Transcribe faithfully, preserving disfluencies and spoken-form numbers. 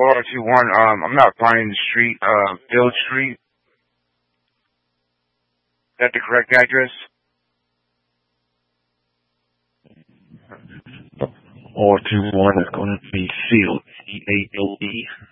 R two one, um, I'm not finding the street, uh, Field Street. Is that the correct address? R two one is going to be Field, C A L E.